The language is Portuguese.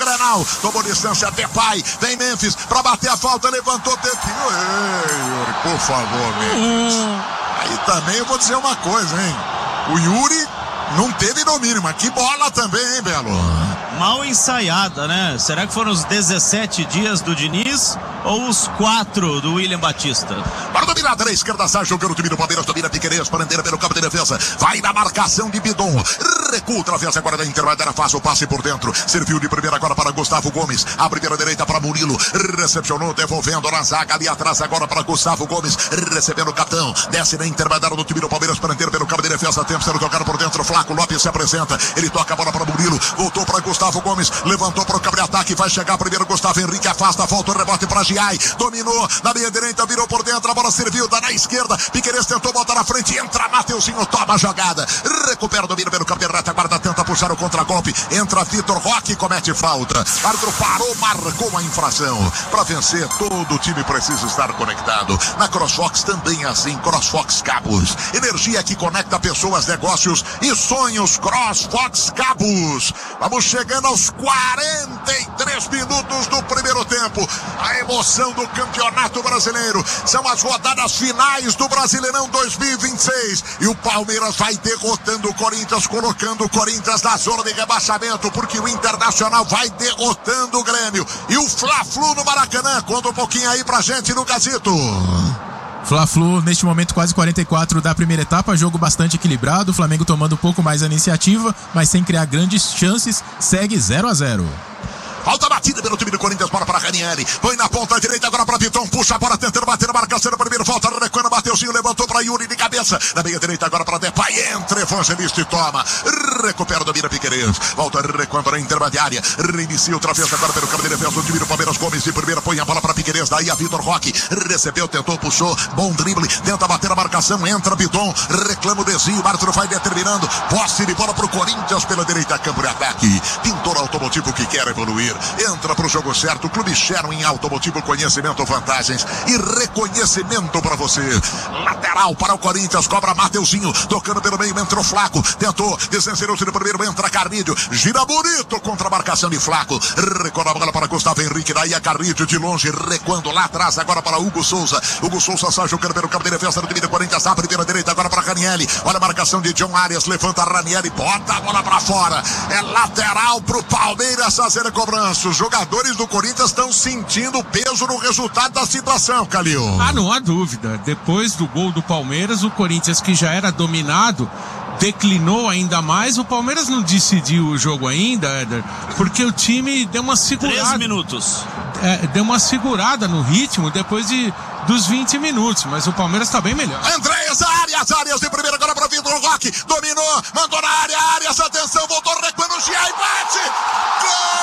Grenal. Tomou distância, Depay. Vem Memphis pra bater a falta, levantou Tempinho. Ei, Yuri, por favor, Memphis. Aí também eu vou dizer uma coisa, hein? O Yuri não teve domínio, mas que bola também, hein, Belo? Mal ensaiada, né? Será que foram os 17 dias do Diniz ou os 4 do William Batista? Para dominar da esquerda, sai jogando o time do Palmeiras, domina Piquerez, prendeira pelo campo de defesa, vai na marcação de Bidon, recua, travessa agora da intermediária, faz o passe por dentro, serviu de primeira agora para Gustavo Gomes, a primeira direita para Murilo, recepcionou, devolvendo na zaga, ali atrás agora para Gustavo Gomes, recebendo o capitão, desce na intermediária do time do Palmeiras, prendeira pelo campo de defesa, tempo sendo tocado por dentro, Flaco Lopes se apresenta, ele toca a bola para Murilo, voltou para Gustavo Gomes, levantou para o campo de ataque, vai chegar primeiro Gustavo Henrique, afasta, volta o rebote para Giai, dominou na meia direita, virou por dentro, a bola serviu, dá na esquerda, Piquerez tentou botar na frente, entra Mateuzinho, toma a jogada, recupera, domina pelo campo de retaguarda, tenta puxar o contragolpe, entra Vitor Roque, comete falta, árbitro parou, marcou a infração, para vencer todo o time precisa estar conectado, na CrossFox também assim, CrossFox Cabos, energia que conecta pessoas, negócios e sonhos, CrossFox Cabos. Vamos chegando aos 43 minutos do primeiro tempo, a emoção do Campeonato Brasileiro, são as rodadas finais do Brasileirão 2026 e o Palmeiras vai derrotando o Corinthians, colocando o Corinthians na zona de rebaixamento, porque o Internacional vai derrotando o Grêmio e o Fla-Flu no Maracanã. Conta um pouquinho aí pra gente, Lucasito. Fla-Flu, neste momento quase 44 da primeira etapa, jogo bastante equilibrado, o Flamengo tomando um pouco mais a iniciativa, mas sem criar grandes chances, segue 0-0. Falta batida pelo time do Corinthians, bola para Ranieri, põe na ponta direita agora para Piton, puxa a bola tentando bater a marcação no primeiro, volta recuando, Mateuzinho levantou para Yuri de cabeça, na meia direita agora para Depay, entra Evangelista e toma, recupera, domina Piquerez, volta recuando na intermediária, reinicia o travessa agora pelo campo de defesa do time do Palmeiras, Gomes de primeira, põe a bola para Piquerez, daí a Vitor Roque, recebeu, tentou, puxou, bom drible, tenta bater a marcação, entra Piton, reclama o desvio, o árbitro vai determinando, posse de bola para o Corinthians pela direita, campo de ataque, Pintor Automotivo que quer evoluir, entra pro jogo certo, Clube Sherwin Automotivo, conhecimento, vantagens e reconhecimento para você. Lateral para o Corinthians, cobra Mateuzinho, tocando pelo meio, entrou Flaco, tentou, descencerou-se no primeiro, entra Carnídio, gira bonito contra a marcação de Flaco, recorre a bola para Gustavo Henrique, daí a Carnídio de longe, recuando lá atrás agora para Hugo Souza sai jogando pelo campo de defesa do time do Corinthians, na primeira direita agora para Ranieri, olha a marcação de John Arias, levanta Ranieri, bota a bola para fora, é lateral pro Palmeiras fazer a cobrança. Os jogadores do Corinthians estão sentindo o peso no resultado da situação, Calil. Não há dúvida. Depois do gol do Palmeiras, o Corinthians, que já era dominado, declinou ainda mais. O Palmeiras não decidiu o jogo ainda, Éder, porque o time deu uma segurada. 3 minutos. Deu uma segurada no ritmo depois dos 20 minutos, mas o Palmeiras está bem melhor. Andréas, Arias de primeira agora para Vitor Roque, dominou, mandou na área, Arias, atenção,